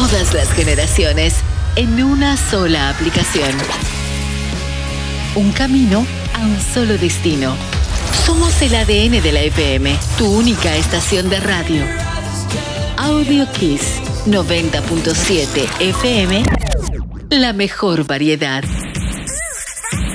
todas las generaciones en una sola aplicación. Un camino a un solo destino. Somos el ADN de la FM, tu única estación de radio. Audio Kiss 90.7 FM, la mejor variedad.